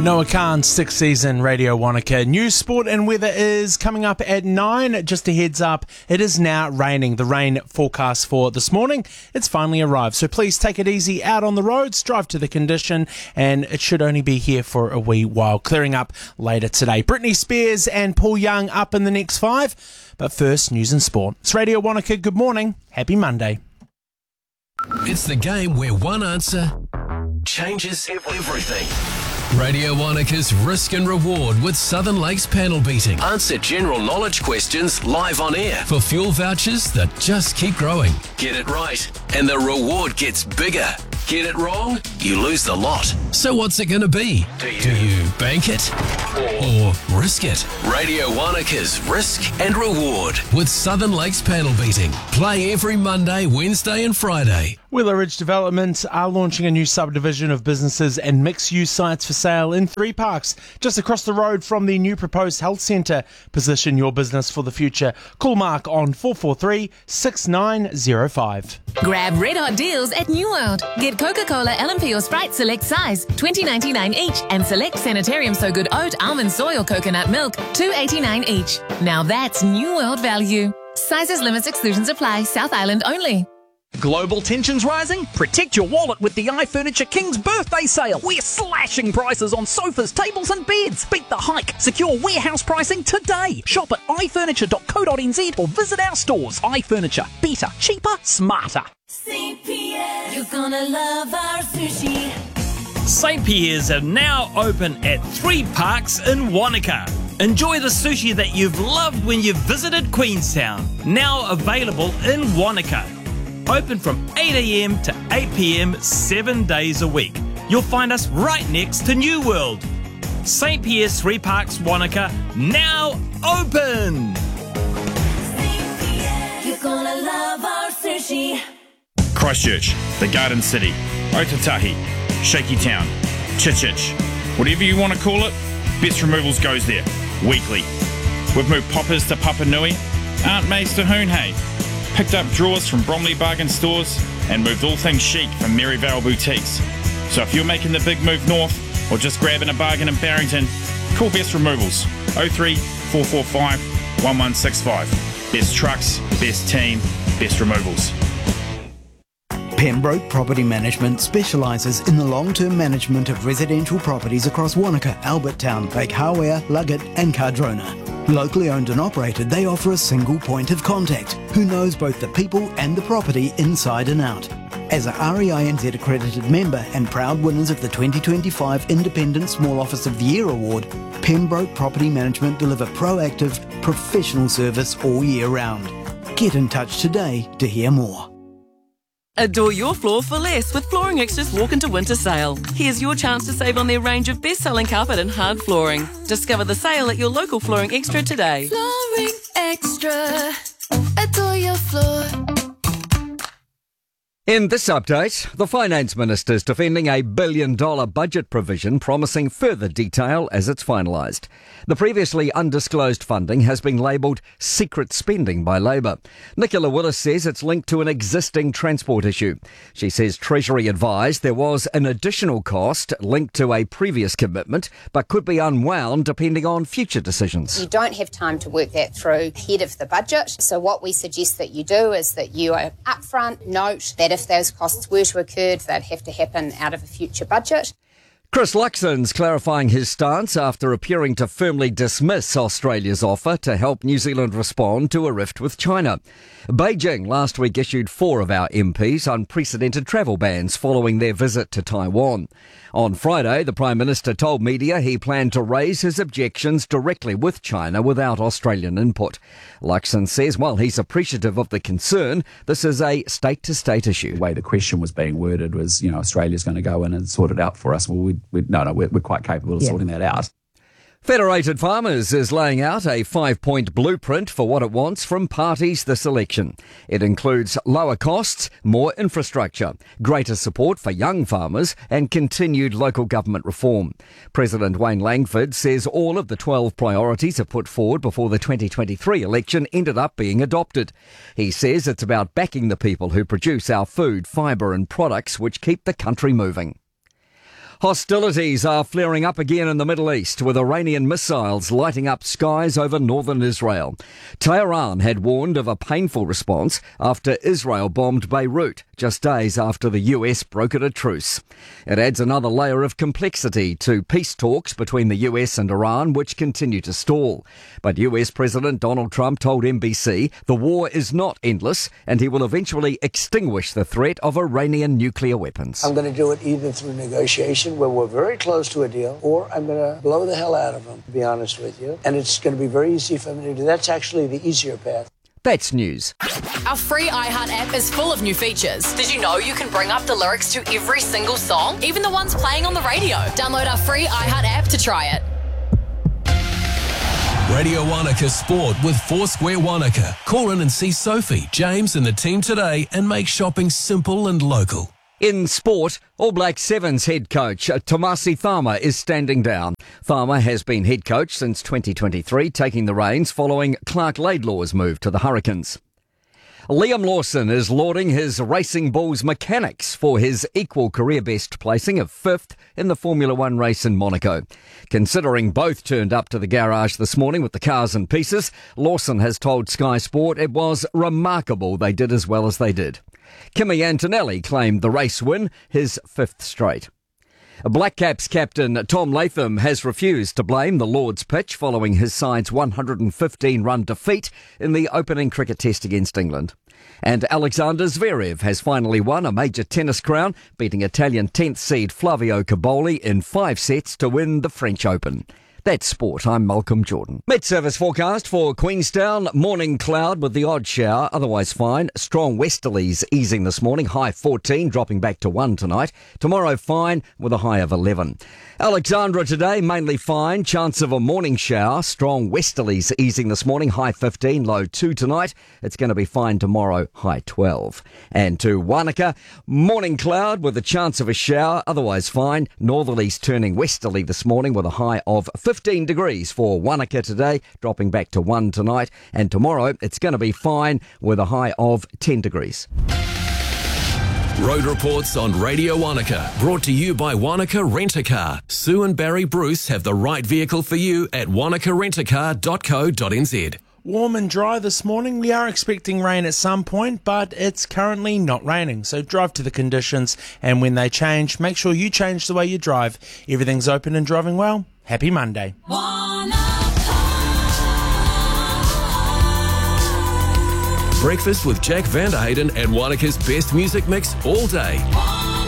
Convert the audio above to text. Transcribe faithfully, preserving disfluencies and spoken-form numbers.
Noah Khan's sixth season Radio Wanaka. News, sport and weather is coming up at nine. Just a heads up, it is now raining. The rain forecast for this morning, it's finally arrived. So please take it easy out on the roads, drive to the condition, and it should only be here for a wee while. Clearing up later today. Britney Spears and Paul Young up in the next five. But first, news and sport. It's Radio Wanaka. Good morning. Happy Monday. It's the game where one answer changes everything. Radio Wanaka's Risk and Reward with Southern Lakes panel beating. Answer general knowledge questions live on air for fuel vouchers that just keep growing. Get it right, and the reward gets bigger. Get it wrong, you lose the lot. So what's it going to be? Do you, Do you bank it or, or risk it? Radio Wanaka's Risk and Reward with Southern Lakes panel beating. Play every Monday, Wednesday and Friday. Wheeler Ridge Development are launching a new subdivision of businesses and mixed-use sites for sale in three parks, just across the road from the new proposed health centre. Position your business for the future. Call Mark on four four three, six nine zero five. Grab red hot deals at New World. Get Coca-Cola, L M P or Sprite select size, twenty ninety-nine each, and select Sanitarium So Good Oat, Almond, Soy or Coconut Milk, two eighty-nine each. Now that's New World value. Sizes, limits, exclusions apply. South Island only. Global tensions rising? Protect your wallet with the iFurniture King's birthday sale. We're slashing prices on sofas, tables and beds. Beat the hike. Secure warehouse pricing today. Shop at i furniture dot co dot n z or visit our stores. iFurniture. Better, cheaper, smarter. Saint Pierre's, you're gonna love our sushi. Saint Pierre's are now open at three parks in Wanaka. Enjoy the sushi that you've loved when you visited Queenstown. Now available in Wanaka. Open from eight a.m. to eight p.m. seven days a week. You'll find us right next to New World. Saint Pierre's Three Parks Wanaka, now open! Saint Pierre's, you're gonna love our sushi. Christchurch, the Garden City, Otatahi, Shaky Town, Chichich, whatever you want to call it, Best Removals goes there, weekly. We've moved poppers to Papa Nui, Aunt May's to Hoonhay, picked up drawers from Bromley Bargain Stores, and moved all things chic from Maryvale Boutiques. So if you're making the big move north, or just grabbing a bargain in Barrington, call Best Removals, oh three, four four five, one one six five. Best trucks, best team, best removals. Pembroke Property Management specialises in the long-term management of residential properties across Wanaka, Albert Town, Lake Hawea, Luggett and Cardrona. Locally owned and operated, they offer a single point of contact who knows both the people and the property inside and out. As a R E I N Z accredited member and proud winners of the twenty twenty-five Independent Small Office of the Year Award, Pembroke Property Management deliver proactive, professional service all year round. Get in touch today to hear more. Adore your floor for less with Flooring Extra's Walk into Winter sale. Here's your chance to save on their range of best-selling carpet and hard flooring. Discover the sale at your local Flooring Extra today. Flooring Extra. Adore your floor. In this update, the Finance Minister's defending a billion dollar budget provision promising further detail as it's finalised. The previously undisclosed funding has been labelled secret spending by Labour. Nicola Willis says it's linked to an existing transport issue. She says Treasury advised there was an additional cost linked to a previous commitment but could be unwound depending on future decisions. You don't have time to work that through ahead of the budget. So what we suggest that you do is that you are upfront, note that if those costs were to occur, they'd have to happen out of a future budget. Chris Luxon's clarifying his stance after appearing to firmly dismiss Australia's offer to help New Zealand respond to a rift with China. Beijing last week issued four of our M Ps unprecedented travel bans following their visit to Taiwan. On Friday, the Prime Minister told media he planned to raise his objections directly with China without Australian input. Luxon says while he's appreciative of the concern, this is a state-to-state issue. The way the question was being worded was, you know, Australia's going to go in and sort it out for us. Well, we, we, no, no, we're, we're quite capable of yeah. sorting that out. Federated Farmers is laying out a five-point blueprint for what it wants from parties this election. It includes lower costs, more infrastructure, greater support for young farmers and continued local government reform. President Wayne Langford says all of the twelve priorities are put forward before the twenty twenty-three election ended up being adopted. He says it's about backing the people who produce our food, fibre and products which keep the country moving. Hostilities are flaring up again in the Middle East, with Iranian missiles lighting up skies over northern Israel. Tehran had warned of a painful response after Israel bombed Beirut, just days after the U S brokered a truce. It adds another layer of complexity to peace talks between the U S and Iran, which continue to stall. But U S President Donald Trump told N B C the war is not endless, and he will eventually extinguish the threat of Iranian nuclear weapons. I'm going to do it either through negotiation, where we're very close to a deal, or I'm going to blow the hell out of them, to be honest with you. And it's going to be very easy for me to do. That's actually the easier path. That's news. Our free iHeart app is full of new features. Did you know you can bring up the lyrics to every single song, even the ones playing on the radio? Download our free iHeart app to try it. Radio Wanaka Sport with Foursquare Wanaka. Call in and see Sophie, James and the team today and make shopping simple and local. In sport, All Black Sevens head coach Tomasi Tharma is standing down. Tharma has been head coach since twenty twenty-three, taking the reins following Clark Laidlaw's move to the Hurricanes. Liam Lawson is lauding his Racing Bulls mechanics for his equal career best placing of fifth in the Formula One race in Monaco. Considering both turned up to the garage this morning with the cars in pieces, Lawson has told Sky Sport it was remarkable they did as well as they did. Kimi Antonelli claimed the race win, his fifth straight. Black Caps captain Tom Latham has refused to blame the Lord's pitch following his side's one hundred fifteen run defeat in the opening cricket test against England. And Alexander Zverev has finally won a major tennis crown, beating Italian tenth seed Flavio Caboli in five sets to win the French Open. That's sport. I'm Malcolm Jordan. Met-service forecast for Queenstown. Morning cloud with the odd shower, otherwise fine. Strong westerlies easing this morning. High fourteen, dropping back to one tonight. Tomorrow fine with a high of eleven. Alexandra today, mainly fine. Chance of a morning shower. Strong westerlies easing this morning. High fifteen, low two tonight. It's going to be fine tomorrow. High twelve. And to Wanaka, morning cloud with a chance of a shower, otherwise fine. Northerlies turning westerly this morning with a high of fifteen degrees for Wanaka today, dropping back to one tonight. And tomorrow, it's going to be fine with a high of ten degrees. Road reports on Radio Wanaka, brought to you by Wanaka Rent-A-Car. Sue and Barry Bruce have the right vehicle for you at wanaka rent a car dot co dot n z. Warm and dry this morning. We are expecting rain at some point, but it's currently not raining. So drive to the conditions, and when they change, make sure you change the way you drive. Everything's open and driving well. Happy Monday. Breakfast with Jack Vanderhayden and Wanaka's best music mix all day.